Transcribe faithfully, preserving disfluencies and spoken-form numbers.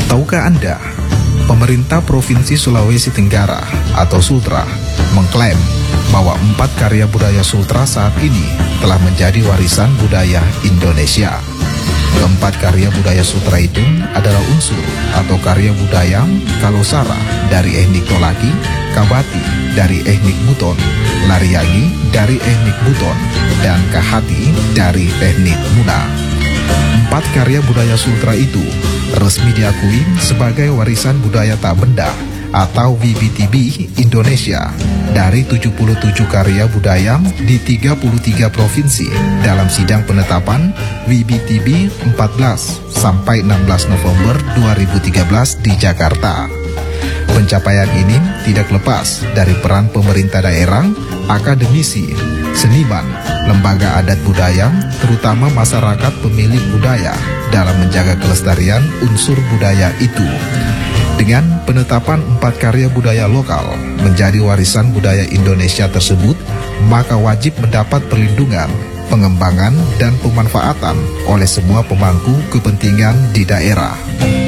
Tahukah Anda, pemerintah Provinsi Sulawesi Tenggara atau Sultra mengklaim bahwa empat karya budaya Sultra saat ini telah menjadi warisan budaya Indonesia. Keempat karya budaya Sultra itu adalah unsur atau karya budaya Kalosara dari etnik Tolaki, Kabati dari etnik Buton, Lariagi dari etnik Buton, dan Kahati dari etnik Muna. Empat karya budaya Sultra itu resmi diakui sebagai warisan budaya tak benda atau W B T B Indonesia dari tujuh puluh tujuh karya budaya di tiga puluh tiga provinsi dalam sidang penetapan W B T B empat belas sampai enam belas November dua ribu tiga belas di Jakarta. Pencapaian ini tidak lepas dari peran pemerintah daerah, akademisi, seniman, lembaga adat budaya, terutama masyarakat pemilik budaya dalam menjaga kelestarian unsur budaya itu. Dengan penetapan empat karya budaya lokal menjadi warisan budaya Indonesia tersebut, maka wajib mendapat perlindungan, pengembangan, dan pemanfaatan oleh semua pemangku kepentingan di daerah.